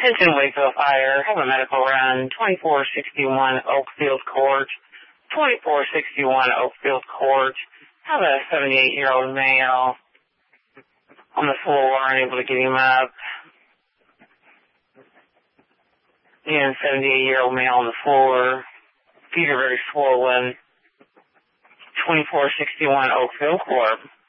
Attention Wakefield Fire, have a medical run, 2461 Oakfield Court. 2461 Oakfield Court. Have a 78-year-old male on the floor, unable to get him up. Again, 78-year-old male on the floor. Feet are very swollen. 2461 Oakfield Court.